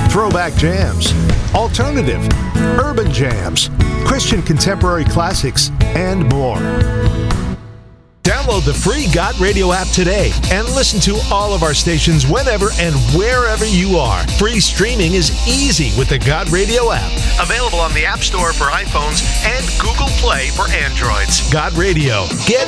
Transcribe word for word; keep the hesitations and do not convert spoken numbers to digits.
throwback jams, alternative, urban jams, Christian contemporary classics, and more. Download the free Got Radio app today and listen to all of our stations whenever and wherever you are. Free streaming is easy with the Got Radio app. Available on the App Store for iPhones and Google Play for Androids. Got Radio. Get